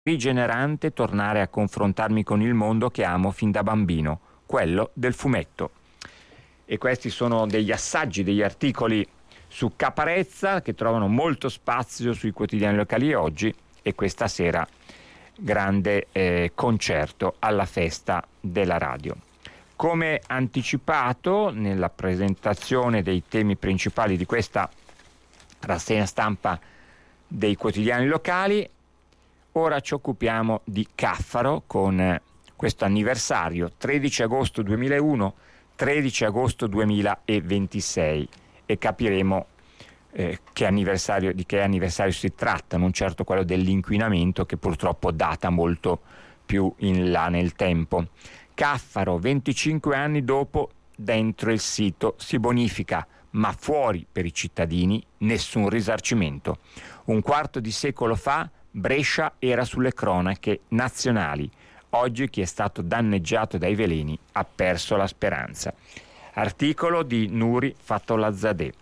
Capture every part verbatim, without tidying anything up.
rigenerante tornare a confrontarmi con il mondo che amo fin da bambino, quello del fumetto. E questi sono degli assaggi, degli articoli su Caparezza che trovano molto spazio sui quotidiani locali oggi, e questa sera grande eh, concerto alla festa della radio. Come anticipato nella presentazione dei temi principali di questa rassegna stampa dei quotidiani locali, ora ci occupiamo di Caffaro con questo anniversario tredici agosto duemilauno, tredici agosto duemilaventisei, e capiremo eh, che anniversario, di che anniversario si tratta, non certo quello dell'inquinamento che purtroppo data molto più in là nel tempo. Caffaro, venticinque anni dopo, dentro il sito si bonifica, ma fuori per i cittadini nessun risarcimento. Un quarto di secolo fa Brescia era sulle cronache nazionali. Oggi chi è stato danneggiato dai veleni ha perso la speranza. Articolo di Nuri Fatolazadeh.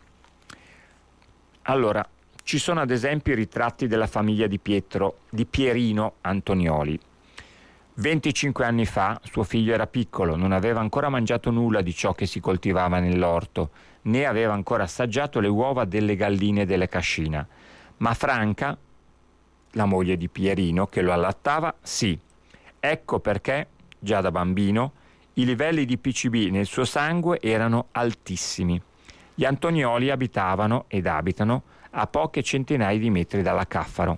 Allora, ci sono ad esempio i ritratti della famiglia di Pietro, di Pierino Antonioli. venticinque anni fa suo figlio era piccolo, non aveva ancora mangiato nulla di ciò che si coltivava nell'orto, né aveva ancora assaggiato le uova delle galline delle cascina. Ma Franca, la moglie di Pierino, che lo allattava, sì. Ecco perché, già da bambino, i livelli di P C B nel suo sangue erano altissimi. Gli Antonioli abitavano ed abitano a poche centinaia di metri dalla Caffaro.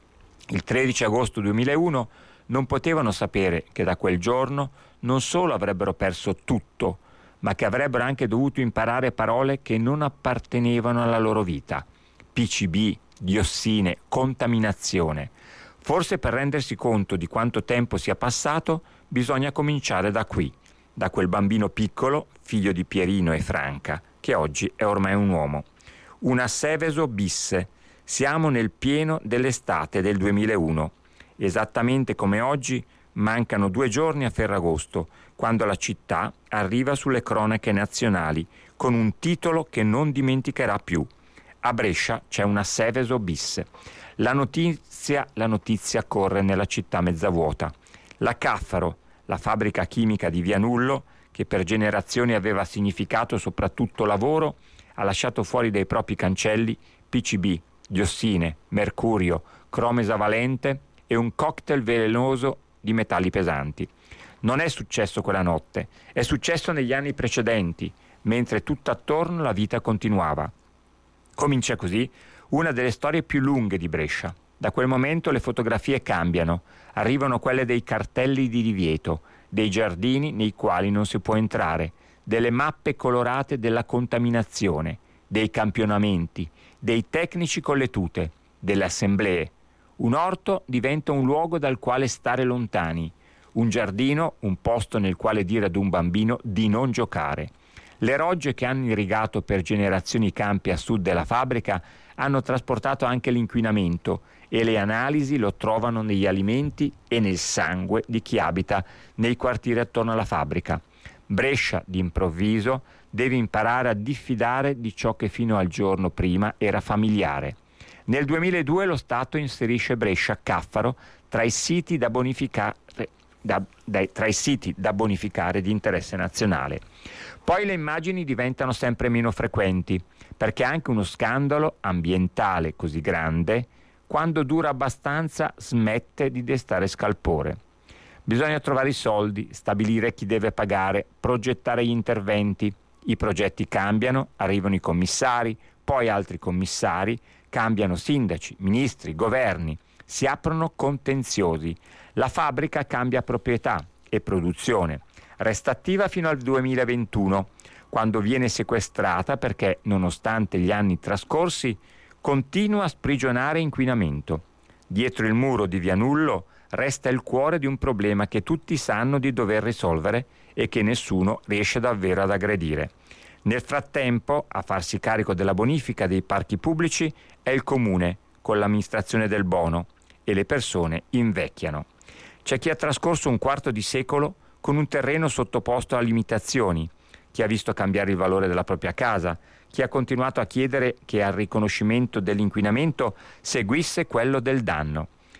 Il tredici agosto duemilauno non potevano sapere che da quel giorno non solo avrebbero perso tutto, ma che avrebbero anche dovuto imparare parole che non appartenevano alla loro vita. P C B, diossine, contaminazione. Forse per rendersi conto di quanto tempo sia passato bisogna cominciare da qui, da quel bambino piccolo, figlio di Pierino e Franca, che oggi è ormai un uomo. Una Seveso bis. Siamo nel pieno dell'estate del duemilauno. Esattamente come oggi mancano due giorni a Ferragosto, quando la città arriva sulle cronache nazionali con un titolo che non dimenticherà più. A Brescia c'è una Seveso bis. La notizia, la notizia corre nella città mezza vuota. La Caffaro, la fabbrica chimica di Vianullo, che per generazioni aveva significato soprattutto lavoro, ha lasciato fuori dai propri cancelli P C B, diossine, mercurio, cromo esavalente e un cocktail velenoso di metalli pesanti. Non è successo quella notte, è successo negli anni precedenti, mentre tutt'attorno la vita continuava. Comincia così una delle storie più lunghe di Brescia. Da quel momento le fotografie cambiano, arrivano quelle dei cartelli di divieto, dei giardini nei quali non si può entrare, delle mappe colorate della contaminazione, dei campionamenti, dei tecnici con le tute, delle assemblee. Un orto diventa un luogo dal quale stare lontani, un giardino un posto nel quale dire ad un bambino di non giocare. Le rogge che hanno irrigato per generazioni i campi a sud della fabbrica hanno trasportato anche l'inquinamento e le analisi lo trovano negli alimenti e nel sangue di chi abita nei quartieri attorno alla fabbrica. Brescia, d'improvviso, deve imparare a diffidare di ciò che fino al giorno prima era familiare. Nel duemiladue lo Stato inserisce Brescia Caffaro tra i siti da bonificare, da, da, tra i siti da bonificare di interesse nazionale. Poi le immagini diventano sempre meno frequenti, perché anche uno scandalo ambientale così grande, quando dura abbastanza, smette di destare scalpore. Bisogna trovare i soldi, stabilire chi deve pagare, progettare gli interventi. I progetti cambiano, arrivano i commissari, poi altri commissari, cambiano sindaci, ministri, governi, si aprono contenziosi. La fabbrica cambia proprietà e produzione. Resta attiva fino al duemilaventuno, quando viene sequestrata perché, nonostante gli anni trascorsi, continua a sprigionare inquinamento. Dietro il muro di Vianullo resta il cuore di un problema che tutti sanno di dover risolvere e che nessuno riesce davvero ad aggredire. Nel frattempo, a farsi carico della bonifica dei parchi pubblici è il comune, con l'amministrazione del bono, e le persone invecchiano. C'è chi ha trascorso un quarto di secolo con un terreno sottoposto a limitazioni, chi ha visto cambiare il valore della propria casa, chi ha continuato a chiedere che al riconoscimento dell'inquinamento seguisse quello del danno.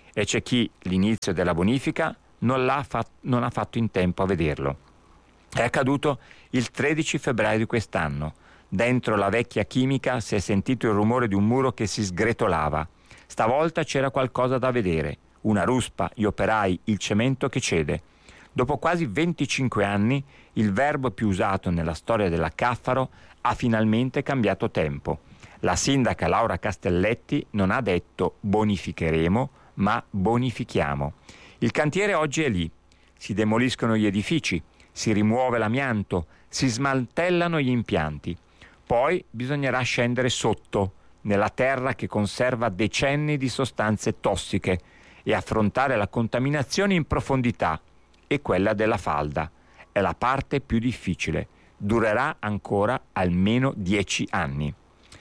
e c'è chi l'inizio della bonifica non, l'ha fat- non ha fatto in tempo a vederlo. È accaduto il tredici febbraio di quest'anno. Dentro la vecchia chimica si è sentito il rumore di un muro che si sgretolava. Stavolta c'era qualcosa da vedere, una ruspa, gli operai, il cemento che cede. Dopo quasi venticinque anni, il verbo più usato nella storia della Caffaro ha finalmente cambiato tempo. La sindaca Laura Castelletti non ha detto bonificheremo, ma bonifichiamo. Il cantiere oggi è lì. Si demoliscono gli edifici, si rimuove l'amianto, si smantellano gli impianti. Poi bisognerà scendere sotto, nella terra che conserva decenni di sostanze tossiche, e affrontare la contaminazione in profondità e quella della falda. È la parte più difficile. Durerà ancora almeno dieci anni.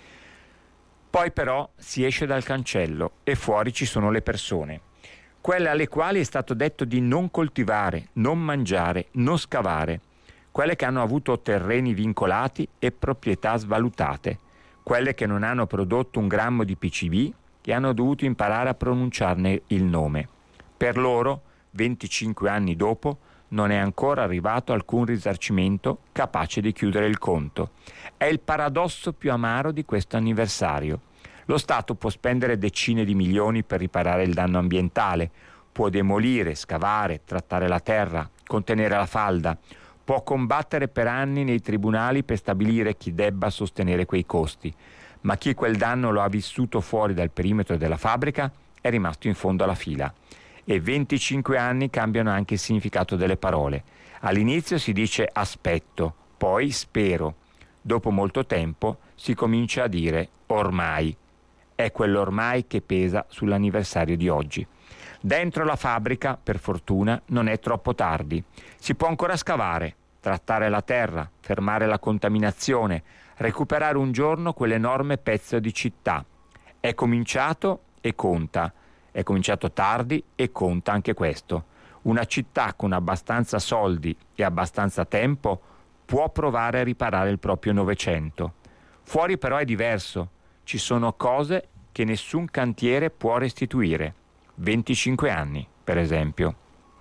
Poi però si esce dal cancello e fuori ci sono le persone, quelle alle quali è stato detto di non coltivare, non mangiare, non scavare, quelle che hanno avuto terreni vincolati e proprietà svalutate, quelle che non hanno prodotto un grammo di P C B e hanno dovuto imparare a pronunciarne il nome. Per loro, venticinque anni dopo, non è ancora arrivato alcun risarcimento capace di chiudere il conto. È il paradosso più amaro di questo anniversario. Lo Stato può spendere decine di milioni per riparare il danno ambientale, può demolire, scavare, trattare la terra, contenere la falda, può combattere per anni nei tribunali per stabilire chi debba sostenere quei costi, ma chi quel danno lo ha vissuto fuori dal perimetro della fabbrica è rimasto in fondo alla fila. E venticinque anni cambiano anche il significato delle parole. All'inizio si dice aspetto, poi spero. Dopo molto tempo si comincia a dire ormai. È quell'ormai che pesa sull'anniversario di oggi. Dentro la fabbrica, per fortuna, non è troppo tardi. Si può ancora scavare, trattare la terra, fermare la contaminazione, recuperare un giorno quell'enorme pezzo di città. È cominciato e conta. È cominciato tardi e conta anche questo. Una città con abbastanza soldi e abbastanza tempo può provare a riparare il proprio Novecento. Fuori però è diverso. Ci sono cose che nessun cantiere può restituire. venticinque anni, per esempio.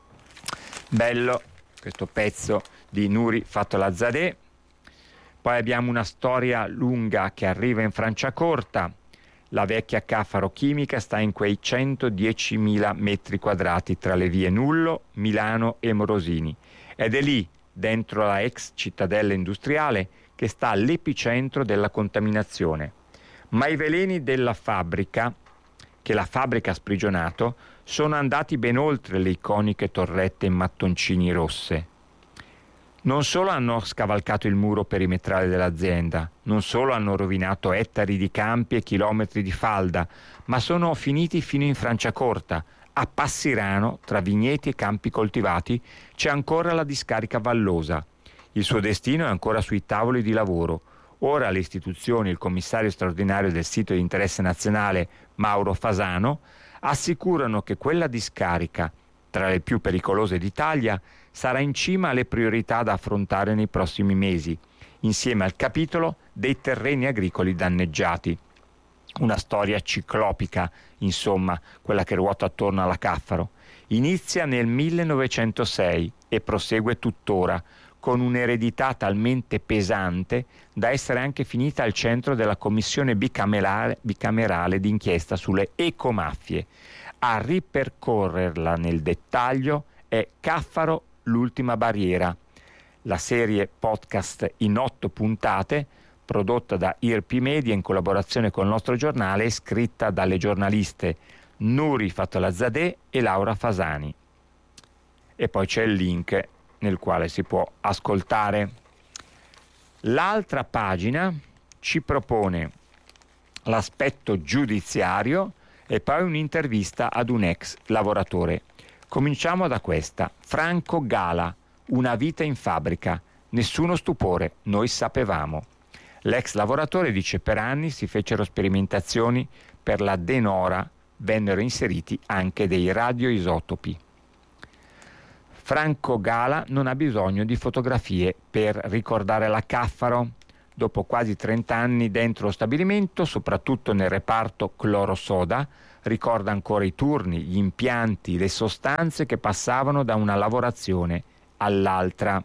Bello questo pezzo di Nuri Fatolazadeh. Poi abbiamo una storia lunga che arriva in Franciacorta. La vecchia Caffaro Chimica sta in quei centodiecimila metri quadrati tra le vie Nullo, Milano e Morosini. Ed è lì, dentro la ex cittadella industriale, che sta l'epicentro della contaminazione. Ma i veleni della fabbrica, che la fabbrica ha sprigionato, sono andati ben oltre le iconiche torrette in mattoncini rosse. Non solo hanno scavalcato il muro perimetrale dell'azienda, non solo hanno rovinato ettari di campi e chilometri di falda, ma sono finiti fino in Franciacorta. A Passirano, tra vigneti e campi coltivati, c'è ancora la discarica Vallosa. Il suo destino è ancora sui tavoli di lavoro. Ora le istituzioni e il commissario straordinario del sito di interesse nazionale, Mauro Fasano, assicurano che quella discarica, tra le più pericolose d'Italia, sarà in cima alle priorità da affrontare nei prossimi mesi, insieme al capitolo dei terreni agricoli danneggiati. Una storia ciclopica, insomma, quella che ruota attorno alla Caffaro. Inizia nel millenovecentosei e prosegue tuttora, con un'eredità talmente pesante da essere anche finita al centro della commissione bicamerale, bicamerale d'inchiesta sulle ecomafie. A ripercorrerla nel dettaglio è Caffaro, l'ultima barriera, la serie podcast in otto puntate, prodotta da I R P Media in collaborazione con il nostro giornale e scritta dalle giornaliste Nuri Fatolazadeh e Laura Fasani. E poi c'è il link nel quale si può ascoltare. L'altra pagina ci propone l'aspetto giudiziario e poi un'intervista ad un ex lavoratore. Cominciamo da questa. Franco Gala, una vita in fabbrica. Nessuno stupore, noi sapevamo. L'ex lavoratore dice: per anni si fecero sperimentazioni per la denora, vennero inseriti anche dei radioisotopi. Franco Gala non ha bisogno di fotografie per ricordare la Caffaro. dopo quasi trenta anni dentro lo stabilimento, soprattutto nel reparto clorosoda, ricorda ancora i turni, gli impianti, le sostanze che passavano da una lavorazione all'altra.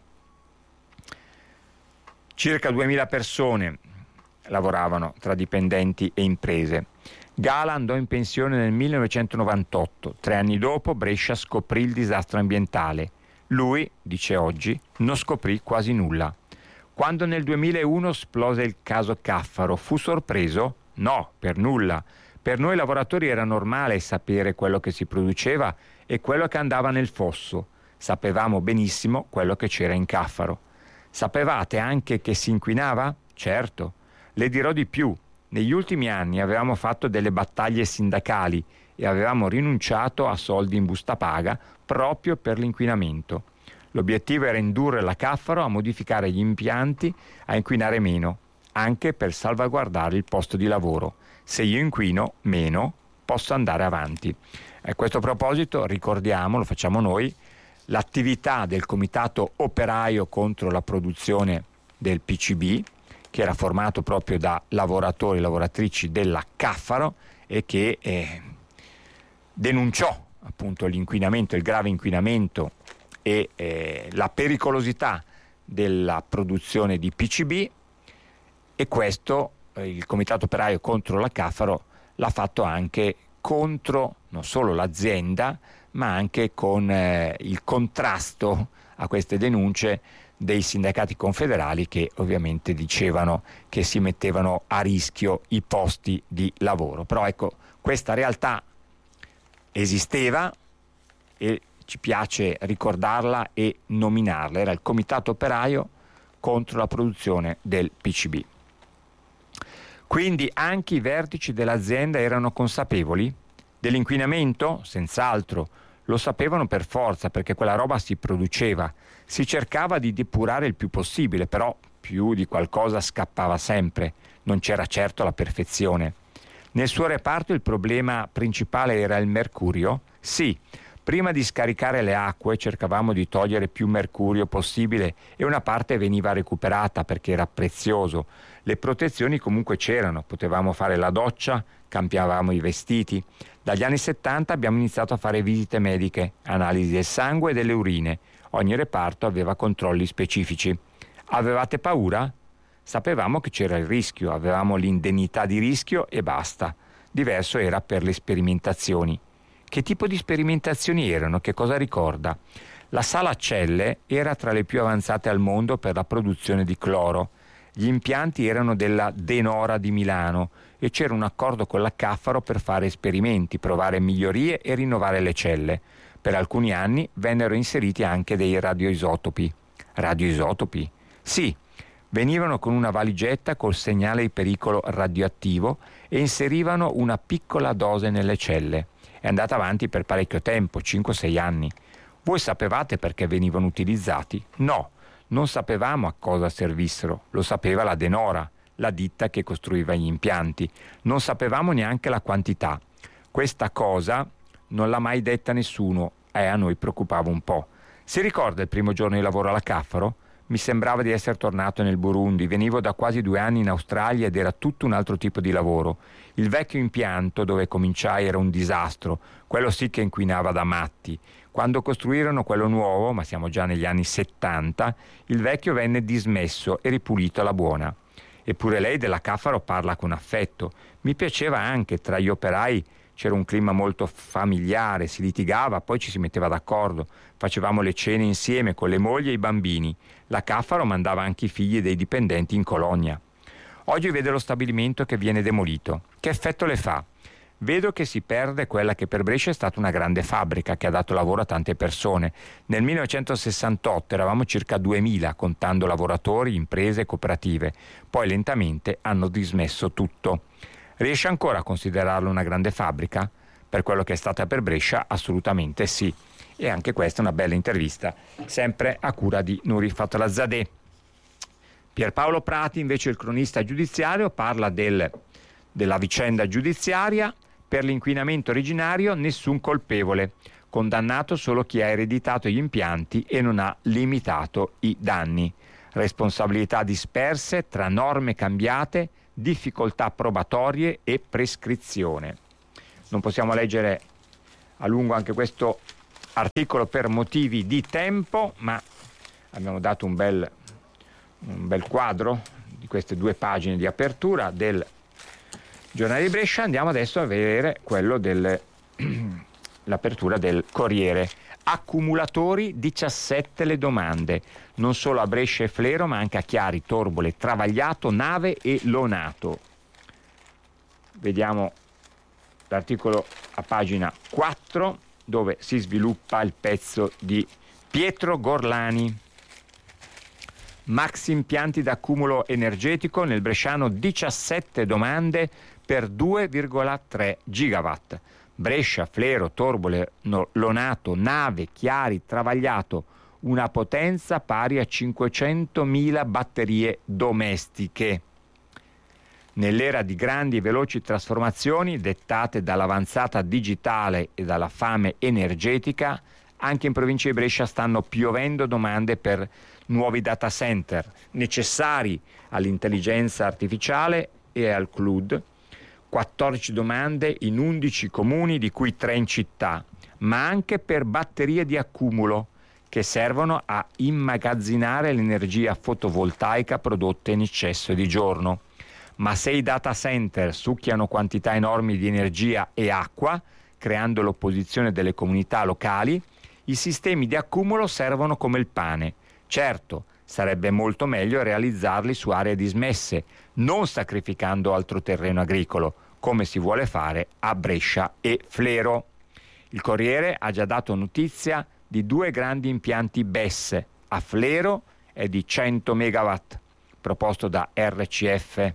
Circa duemila persone lavoravano tra dipendenti e imprese. Gala andò in pensione nel millenovecentonovantotto. Tre anni dopo Brescia scoprì il disastro ambientale. Lui, dice oggi, non scoprì quasi nulla. Quando nel duemilauno esplose il caso Caffaro, fu sorpreso? No, per nulla. Per noi lavoratori era normale sapere quello che si produceva e quello che andava nel fosso. Sapevamo benissimo quello che c'era in Caffaro. Sapevate anche che si inquinava? Certo. Le dirò di più. Negli ultimi anni avevamo fatto delle battaglie sindacali e avevamo rinunciato a soldi in busta paga proprio per l'inquinamento. L'obiettivo era indurre la Caffaro a modificare gli impianti a inquinare meno, anche per salvaguardare il posto di lavoro. Se io inquino meno, posso andare avanti. A questo proposito ricordiamo, lo facciamo noi, l'attività del Comitato Operaio contro la produzione del P C B, che era formato proprio da lavoratori e lavoratrici della Caffaro e che eh, denunciò appunto l'inquinamento, il grave inquinamento e eh, la pericolosità della produzione di P C B, e questo eh, il Comitato Operaio contro la Caffaro l'ha fatto anche contro non solo l'azienda, ma anche con eh, il contrasto a queste denunce dei sindacati confederali, che ovviamente dicevano che si mettevano a rischio i posti di lavoro. Però ecco, questa realtà esisteva e ci piace ricordarla e nominarla. Era il Comitato Operaio contro la produzione del P C B. Quindi anche i vertici dell'azienda erano consapevoli dell'inquinamento? Senz'altro. Lo sapevano per forza, perché quella roba si produceva. Si cercava di depurare il più possibile, però più di qualcosa scappava sempre. Non c'era certo la perfezione. Nel suo reparto il problema principale era il mercurio? Sì. Prima di scaricare le acque cercavamo di togliere più mercurio possibile e una parte veniva recuperata perché era prezioso. Le protezioni comunque c'erano, potevamo fare la doccia, cambiavamo i vestiti. Dagli anni settanta abbiamo iniziato a fare visite mediche, analisi del sangue e delle urine. Ogni reparto aveva controlli specifici. Avevate paura? Sapevamo che c'era il rischio, avevamo l'indennità di rischio e basta. Diverso era per le sperimentazioni. Che tipo di sperimentazioni erano? Che cosa ricorda? La sala a celle era tra le più avanzate al mondo per la produzione di cloro. Gli impianti erano della De Nora di Milano e c'era un accordo con la Caffaro per fare esperimenti, provare migliorie e rinnovare le celle. Per alcuni anni vennero inseriti anche dei radioisotopi. Radioisotopi? Sì, venivano con una valigetta col segnale di pericolo radioattivo e inserivano una piccola dose nelle celle. È andata avanti per parecchio tempo, cinque sei anni. Voi sapevate perché venivano utilizzati? No, non sapevamo a cosa servissero, lo sapeva la De Nora, la ditta che costruiva gli impianti. Non sapevamo neanche la quantità. Questa cosa non l'ha mai detta nessuno e a noi preoccupava un po'. Si ricorda il primo giorno di lavoro alla Caffaro? Mi sembrava di essere tornato nel Burundi, venivo da quasi due anni in Australia ed era tutto un altro tipo di lavoro. Il vecchio impianto dove cominciai era un disastro, quello sì che inquinava da matti. Quando costruirono quello nuovo, ma siamo già negli anni settanta, il vecchio venne dismesso e ripulito alla buona. Eppure lei della Caffaro parla con affetto. Mi piaceva anche, tra gli operai c'era un clima molto familiare, si litigava, poi ci si metteva d'accordo, facevamo le cene insieme con le mogli e i bambini. La Caffaro mandava anche i figli dei dipendenti in colonia. Oggi vede lo stabilimento che viene demolito. Che effetto le fa? Vedo che si perde quella che per Brescia è stata una grande fabbrica che ha dato lavoro a tante persone. Nel millenovecentosessantotto eravamo circa duemila, contando lavoratori, imprese e cooperative. Poi lentamente hanno dismesso tutto. Riesce ancora a considerarlo una grande fabbrica? Per quello che è stata per Brescia, assolutamente sì. E anche questa è una bella intervista, sempre a cura di Nuri Fatolazadeh. Pierpaolo Prati, invece, il cronista giudiziario, parla del, della vicenda giudiziaria. Per l'inquinamento originario nessun colpevole, condannato solo chi ha ereditato gli impianti e non ha limitato i danni. responsabilità disperse tra norme cambiate, difficoltà probatorie e prescrizione. Non possiamo leggere a lungo anche questo articolo per motivi di tempo, ma abbiamo dato un bel, un bel quadro di queste due pagine di apertura del Giornale di Brescia. Andiamo adesso a vedere quello dell'apertura del Corriere. Accumulatori, diciassette le domande, non solo a Brescia e Flero ma anche a Chiari, Torbole, Travagliato, Nave e Lonato. Vediamo l'articolo a pagina quattro, dove si sviluppa il pezzo di Pietro Gorlani. Maxi impianti d'accumulo energetico nel bresciano, diciassette domande per due virgola tre gigawatt. Brescia, Flero, Torbole, Lonato, Nave, Chiari, Travagliato, una potenza pari a cinquecentomila batterie domestiche. Nell'era di grandi e veloci trasformazioni dettate dall'avanzata digitale e dalla fame energetica, anche in provincia di Brescia stanno piovendo domande per nuovi data center necessari all'intelligenza artificiale e al cloud. quattordici domande in undici comuni, di cui tre in città, ma anche per batterie di accumulo che servono a immagazzinare l'energia fotovoltaica prodotta in eccesso di giorno. Ma se i data center succhiano quantità enormi di energia e acqua, creando l'opposizione delle comunità locali, i sistemi di accumulo servono come il pane. Certo, sarebbe molto meglio realizzarli su aree dismesse, non sacrificando altro terreno agricolo, come si vuole fare a Brescia e Flero. Il Corriere ha già dato notizia di due grandi impianti B E S. A Flero è di cento megawatt, proposto da R C F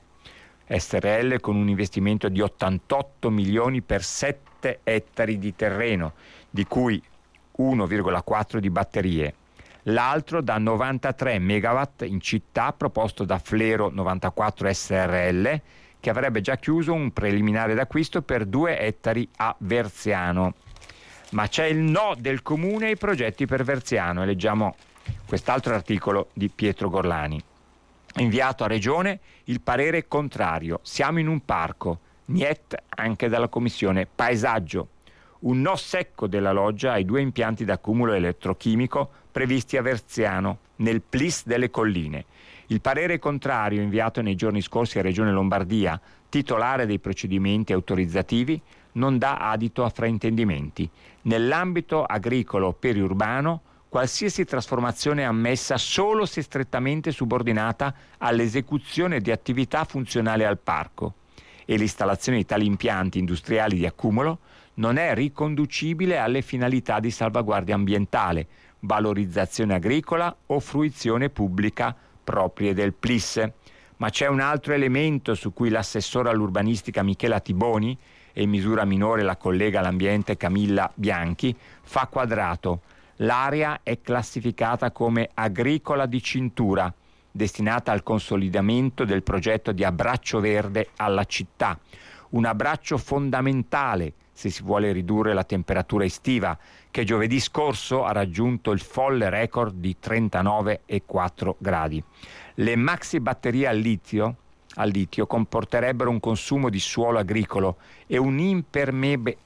S R L con un investimento di ottantotto milioni per sette ettari di terreno, di cui uno virgola quattro di batterie. L'altro da novantatré megawatt in città, proposto da Flero novantaquattro S R L, che avrebbe già chiuso un preliminare d'acquisto per due ettari a Verziano. Ma c'è il no del comune ai progetti per Verziano, e leggiamo quest'altro articolo di Pietro Gorlani. Inviato a Regione il parere contrario, siamo in un parco, niet anche dalla Commissione Paesaggio. Un no secco della Loggia ai due impianti d'accumulo elettrochimico previsti a Verziano, nel P L I S delle Colline. Il parere contrario inviato nei giorni scorsi a Regione Lombardia, titolare dei procedimenti autorizzativi, non dà adito a fraintendimenti. Nell'ambito agricolo periurbano, qualsiasi trasformazione è ammessa solo se strettamente subordinata all'esecuzione di attività funzionali al parco, e l'installazione di tali impianti industriali di accumulo non è riconducibile alle finalità di salvaguardia ambientale, valorizzazione agricola o fruizione pubblica proprie del P L I S. Ma c'è un altro elemento su cui l'assessore all'urbanistica Michela Tiboni e in misura minore la collega all'ambiente Camilla Bianchi fa quadrato. L'area è classificata come agricola di cintura, destinata al consolidamento del progetto di abbraccio verde alla città, un abbraccio fondamentale se si vuole ridurre la temperatura estiva, che giovedì scorso ha raggiunto il folle record di trentanove virgola quattro gradi. Le maxi batterie al litio, al litio comporterebbero un consumo di suolo agricolo e un'imperme-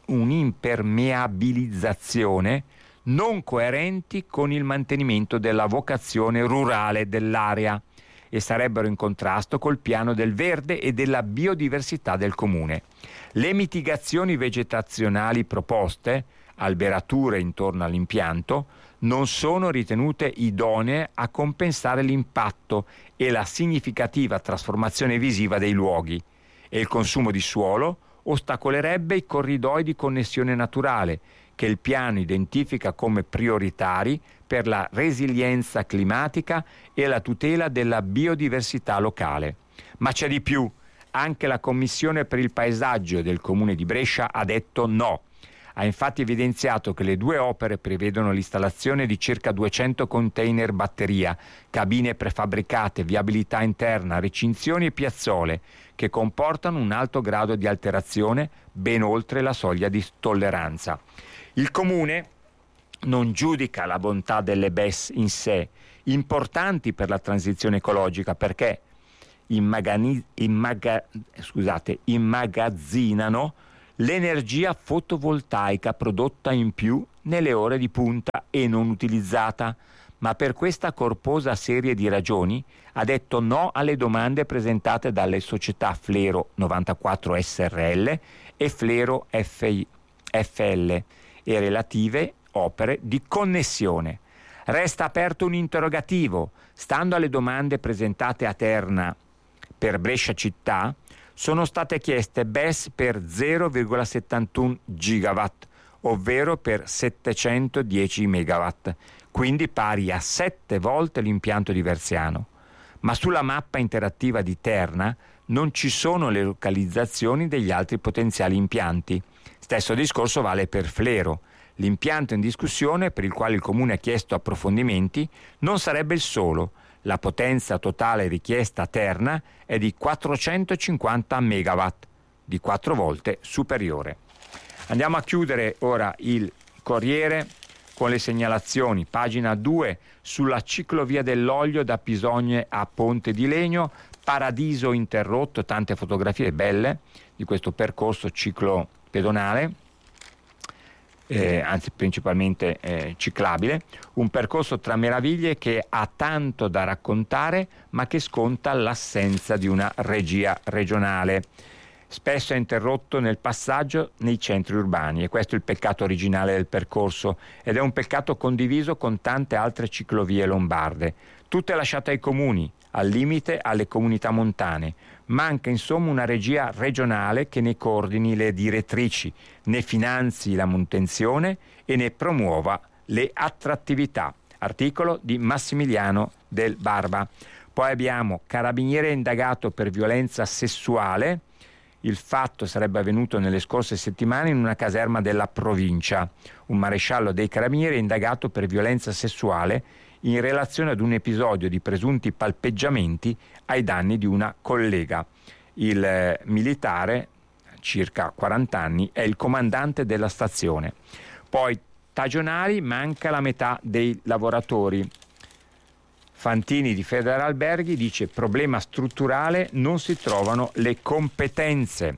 un'impermeabilizzazione non coerenti con il mantenimento della vocazione rurale dell'area e sarebbero in contrasto col piano del verde e della biodiversità del comune. Le mitigazioni vegetazionali proposte, alberature intorno all'impianto, non sono ritenute idonee a compensare l'impatto e la significativa trasformazione visiva dei luoghi, e il consumo di suolo ostacolerebbe i corridoi di connessione naturale che il piano identifica come prioritari per la resilienza climatica e la tutela della biodiversità locale. Ma c'è di più. Anche la Commissione per il Paesaggio del Comune di Brescia ha detto no. Ha infatti evidenziato che le due opere prevedono l'installazione di circa duecento container batteria, cabine prefabbricate, viabilità interna, recinzioni e piazzole, che comportano un alto grado di alterazione ben oltre la soglia di tolleranza. Il Comune non giudica la bontà delle B E S in sé, importanti per la transizione ecologica, perché immagani, immaga, scusate, immagazzinano l'energia fotovoltaica prodotta in più nelle ore di punta e non utilizzata, ma per questa corposa serie di ragioni ha detto no alle domande presentate dalle società Flero novantaquattro S R L e Flero F I, F L e relative opere di connessione. Resta aperto un interrogativo. Stando alle domande presentate a Terna per Brescia città, sono state chieste B E S per zero virgola settantuno gigawatt, ovvero per settecentodieci megawatt, quindi pari a sette volte l'impianto di Verziano. Ma sulla mappa interattiva di Terna non ci sono le localizzazioni degli altri potenziali impianti. Stesso discorso vale per Flero. L'impianto in discussione, per il quale il Comune ha chiesto approfondimenti, non sarebbe il solo. La potenza totale richiesta a Terna è di quattrocentocinquanta megawatt, di quattro volte superiore. Andiamo a chiudere ora il Corriere con le segnalazioni. Pagina due sulla ciclovia dell'olio da Pisogne a Ponte di Legno, paradiso interrotto, tante fotografie belle di questo percorso ciclopedonale. Eh, anzi principalmente eh, ciclabile, un percorso tra meraviglie che ha tanto da raccontare ma che sconta l'assenza di una regia regionale. Spesso è interrotto nel passaggio nei centri urbani e questo è il peccato originale del percorso ed è un peccato condiviso con tante altre ciclovie lombarde, tutte lasciate ai comuni, al limite alle comunità montane. Manca insomma una regia regionale che ne coordini le direttrici, ne finanzi la manutenzione e ne promuova le attrattività. Articolo di Massimiliano Del Barba. Poi abbiamo carabiniere indagato per violenza sessuale. Il fatto sarebbe avvenuto nelle scorse settimane in una caserma della provincia. Un maresciallo dei carabinieri è indagato per violenza sessuale in relazione ad un episodio di presunti palpeggiamenti ai danni di una collega. Il eh, militare, circa quaranta anni, è il comandante della stazione. Poi stagionali, manca la metà dei lavoratori. Fantini di Federalberghi dice problema strutturale, non si trovano le competenze.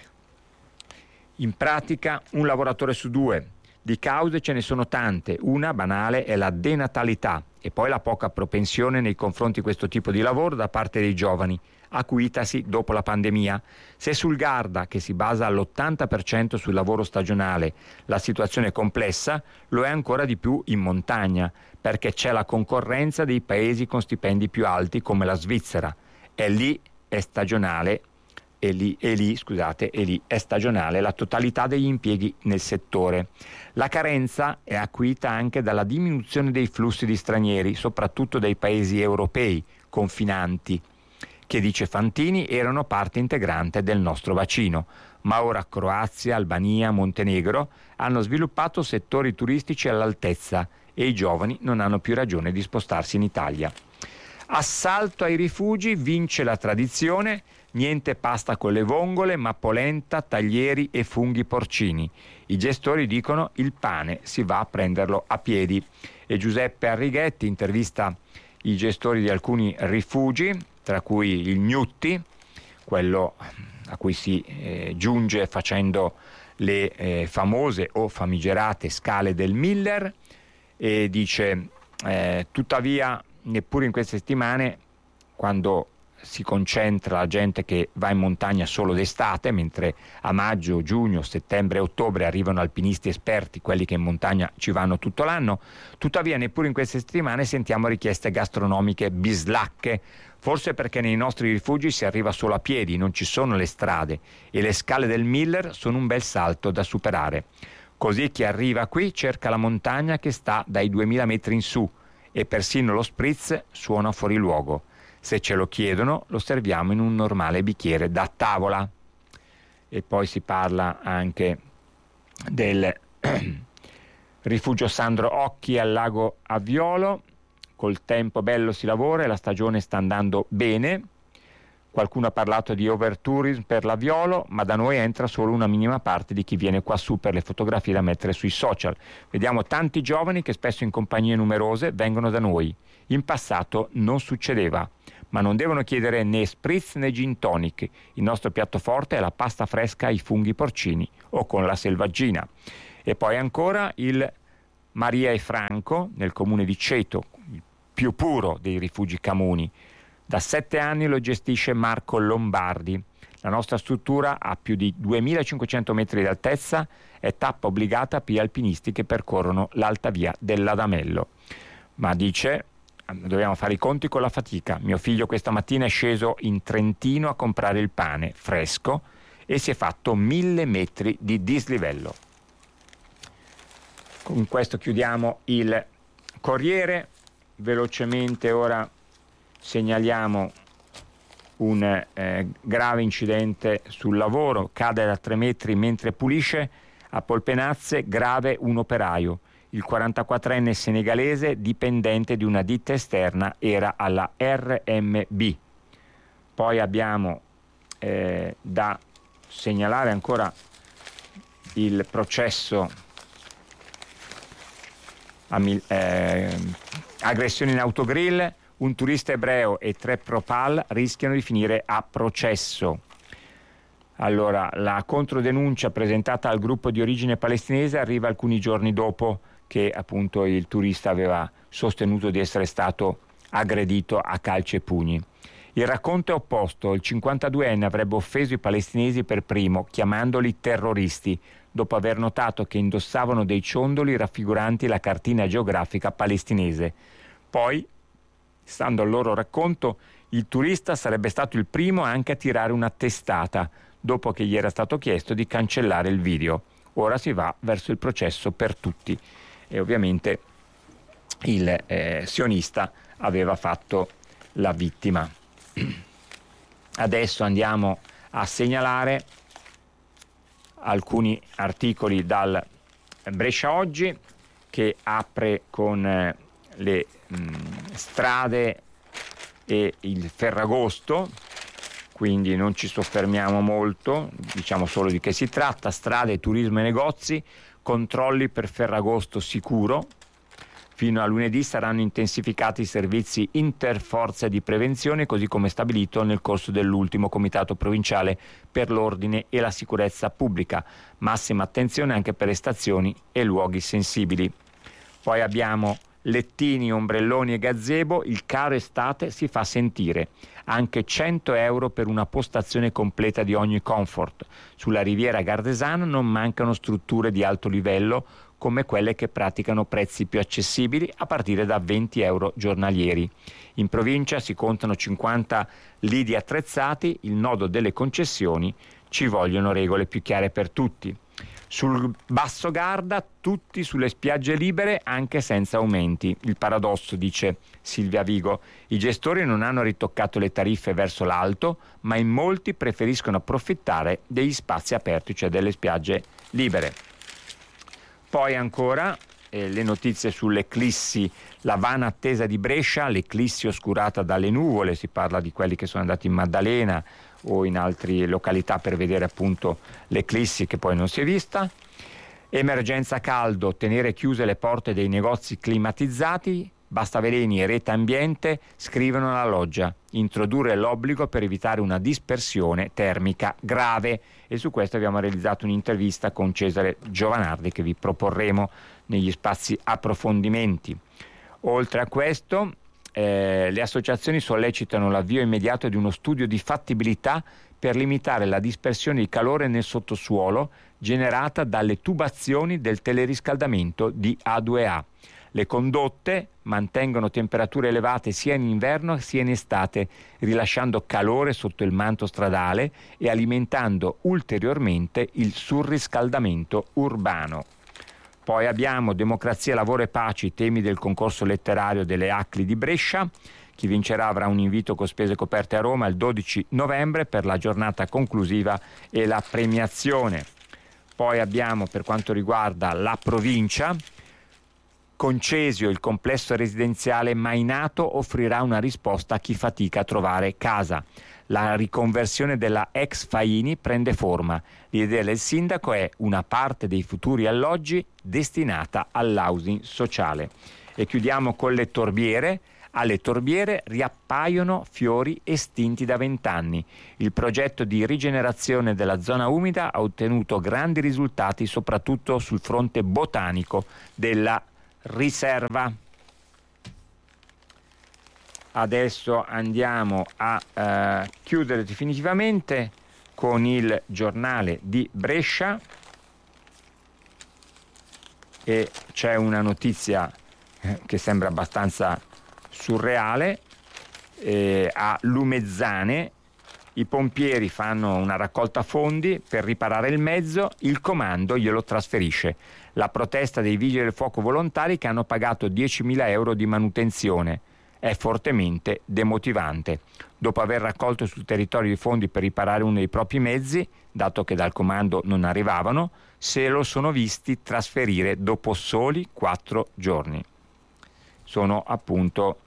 In pratica un lavoratore su due. Di cause ce ne sono tante, una banale è la denatalità e poi la poca propensione nei confronti di questo tipo di lavoro da parte dei giovani, acuitasi dopo la pandemia. Se sul Garda, che si basa all'ottanta per cento sul lavoro stagionale, la situazione è complessa, lo è ancora di più in montagna, perché c'è la concorrenza dei paesi con stipendi più alti come la Svizzera, e lì è stagionale E lì, e lì, scusate, e lì è stagionale la totalità degli impieghi nel settore. La carenza è acuita anche dalla diminuzione dei flussi di stranieri, soprattutto dai paesi europei confinanti, che dice Fantini erano parte integrante del nostro bacino, ma ora Croazia, Albania, Montenegro hanno sviluppato settori turistici all'altezza e i giovani non hanno più ragione di spostarsi in Italia. Assalto ai rifugi, vince la tradizione. Niente pasta con le vongole, ma polenta, taglieri e funghi porcini. I gestori dicono il pane si va a prenderlo a piedi. E Giuseppe Arrighetti intervista i gestori di alcuni rifugi, tra cui il Gnutti, quello a cui si eh, giunge facendo le eh, famose o famigerate scale del Miller, e dice eh, tuttavia neppure in queste settimane, quando si concentra la gente che va in montagna solo d'estate, mentre a maggio, giugno, settembre e ottobre arrivano alpinisti esperti, quelli che in montagna ci vanno tutto l'anno. Tuttavia neppure in queste settimane sentiamo richieste gastronomiche bislacche, forse perché nei nostri rifugi si arriva solo a piedi, non ci sono le strade e le scale del Miller sono un bel salto da superare. Così chi arriva qui cerca la montagna che sta dai duemila metri in su e persino lo spritz suona fuori luogo. Se ce lo chiedono lo serviamo in un normale bicchiere da tavola. E poi si parla anche del rifugio Sandro Occhi al lago Aviolo. Col tempo bello si lavora e la stagione sta andando bene. Qualcuno ha parlato di overtourism per Laviolo, ma da noi entra solo una minima parte di chi viene qua su per le fotografie da mettere sui social. Vediamo tanti giovani che spesso in compagnie numerose vengono da noi. In passato non succedeva, ma non devono chiedere né spritz né gin tonic. Il nostro piatto forte è la pasta fresca ai funghi porcini o con la selvaggina. E poi ancora il Maria e Franco nel comune di Ceto, il più puro dei rifugi Camuni. Da sette anni lo gestisce Marco Lombardi. La nostra struttura ha più di duemilacinquecento metri di altezza, è tappa obbligata per gli alpinisti che percorrono l'alta via dell'Adamello. Ma dice, dobbiamo fare i conti con la fatica. Mio figlio questa mattina è sceso in Trentino a comprare il pane fresco e si è fatto mille metri di dislivello. Con questo chiudiamo il Corriere. Velocemente ora segnaliamo un eh, grave incidente sul lavoro, cade da tre metri mentre pulisce, a Polpenazze grave un operaio. Il quarantaquattrenne senegalese, dipendente di una ditta esterna, era alla R M B. Poi abbiamo eh, da segnalare ancora il processo a Mil- eh, aggressione in autogrill. Un turista ebreo e tre propal rischiano di finire a processo. Allora, la controdenuncia presentata al gruppo di origine palestinese arriva alcuni giorni dopo che appunto il turista aveva sostenuto di essere stato aggredito a calci e pugni. Il racconto è opposto. Il cinquantaduenne avrebbe offeso i palestinesi per primo, chiamandoli terroristi, dopo aver notato che indossavano dei ciondoli raffiguranti la cartina geografica palestinese. Poi, stando al loro racconto, il turista sarebbe stato il primo anche a tirare una testata, dopo che gli era stato chiesto di cancellare il video. Ora si va verso il processo per tutti. E ovviamente il eh, sionista aveva fatto la vittima. Adesso andiamo a segnalare alcuni articoli dal Brescia Oggi, che apre con eh, le mh, strade e il Ferragosto, quindi non ci soffermiamo molto, diciamo solo di che si tratta. Strade, turismo e negozi, controlli per Ferragosto sicuro. Fino a lunedì saranno intensificati i servizi interforze di prevenzione, così come stabilito nel corso dell'ultimo Comitato Provinciale per l'Ordine e la Sicurezza Pubblica. Massima attenzione anche per le stazioni e luoghi sensibili. Poi abbiamo lettini, ombrelloni e gazebo, il caro estate si fa sentire. Anche cento euro per una postazione completa di ogni comfort. Sulla riviera gardesana non mancano strutture di alto livello come quelle che praticano prezzi più accessibili a partire da venti euro giornalieri. In provincia si contano cinquanta lidi attrezzati, il nodo delle concessioni, ci vogliono regole più chiare per tutti. Sul Basso Garda tutti sulle spiagge libere anche senza aumenti. Il paradosso, dice Silvia Vigo, i gestori non hanno ritoccato le tariffe verso l'alto, ma in molti preferiscono approfittare degli spazi aperti, cioè delle spiagge libere. Poi ancora eh, le notizie sull'eclissi, la vana attesa di Brescia, l'eclissi oscurata dalle nuvole, si parla di quelli che sono andati in Maddalena o in altre località per vedere appunto l'eclissi che poi non si è vista. Emergenza caldo, tenere chiuse le porte dei negozi climatizzati. Bastaveleni e Rete Ambiente scrivono alla Loggia, introdurre l'obbligo per evitare una dispersione termica grave, e su questo abbiamo realizzato un'intervista con Cesare Giovanardi che vi proporremo negli spazi approfondimenti. Oltre a questo, eh, le associazioni sollecitano l'avvio immediato di uno studio di fattibilità per limitare la dispersione di calore nel sottosuolo generata dalle tubazioni del teleriscaldamento di A due A. Le condotte mantengono temperature elevate sia in inverno sia in estate, rilasciando calore sotto il manto stradale e alimentando ulteriormente il surriscaldamento urbano. Poi abbiamo Democrazia, Lavoro e Pace, i temi del concorso letterario delle A C L I di Brescia. Chi vincerà avrà un invito con spese coperte a Roma il dodici novembre per la giornata conclusiva e la premiazione. Poi abbiamo, per quanto riguarda la provincia, Concesio, il complesso residenziale mai nato offrirà una risposta a chi fatica a trovare casa. La riconversione della ex Faini prende forma. L'idea del sindaco è una parte dei futuri alloggi destinata all'housing sociale. E chiudiamo con le torbiere. Alle torbiere riappaiono fiori estinti da vent'anni. Il progetto di rigenerazione della zona umida ha ottenuto grandi risultati soprattutto sul fronte botanico della riserva. Adesso andiamo a eh, chiudere definitivamente con il giornale di Brescia e c'è una notizia eh, che sembra abbastanza surreale. Eh, a Lumezzane i pompieri fanno una raccolta fondi per riparare il mezzo, il comando glielo trasferisce. La protesta dei vigili del fuoco volontari che hanno pagato diecimila euro di manutenzione è fortemente demotivante. Dopo aver raccolto sul territorio i fondi per riparare uno dei propri mezzi, dato che dal comando non arrivavano, se lo sono visti trasferire dopo soli quattro giorni. Sono appunto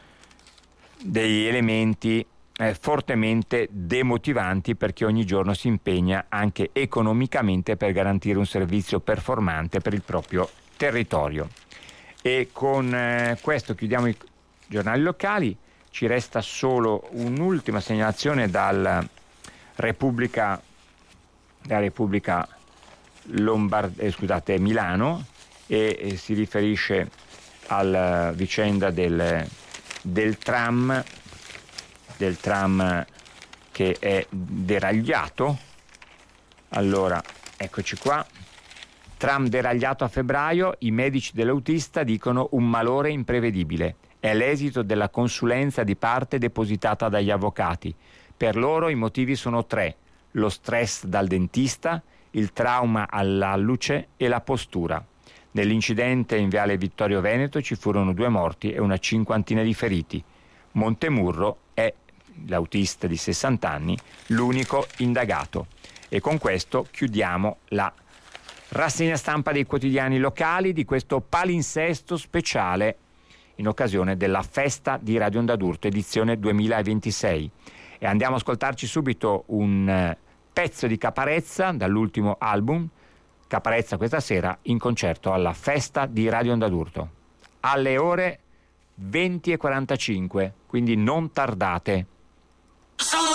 degli elementi eh, fortemente demotivanti per chi ogni giorno si impegna anche economicamente per garantire un servizio performante per il proprio territorio. E con eh, questo chiudiamo i giornali locali. Ci resta solo un'ultima segnalazione dal Repubblica, da Repubblica Lombard- eh, scusate, Milano e, e si riferisce alla vicenda del, del tram del tram che è deragliato. Allora, eccoci qua. Tram deragliato a febbraio, i medici dell'autista dicono un malore imprevedibile. È l'esito della consulenza di parte depositata dagli avvocati. Per loro i motivi sono tre: lo stress dal dentista, il trauma all'alluce e la postura. Nell'incidente in Viale Vittorio Veneto ci furono due morti e una cinquantina di feriti. Montemurro è, l'autista di sessanta anni, l'unico indagato. E con questo chiudiamo la rassegna stampa dei quotidiani locali di questo palinsesto speciale in occasione della festa di Radio Onda d'Urto edizione duemilaventisei. E andiamo a ascoltarci subito un pezzo di Caparezza dall'ultimo album. Caparezza questa sera in concerto alla festa di Radio Onda d'Urto alle ore venti e quarantacinque, quindi non tardate.